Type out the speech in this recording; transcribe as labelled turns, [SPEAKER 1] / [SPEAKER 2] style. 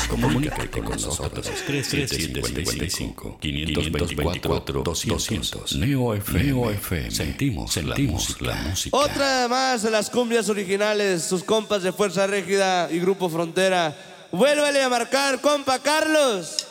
[SPEAKER 1] Comunícate con nosotros. 3755-524-200. Neo FM. Sentimos la música.
[SPEAKER 2] Otra más de las cumbias originales, sus compas de Fuerza Régida y Grupo Frontera. Vuélvele a marcar, compa Carlos.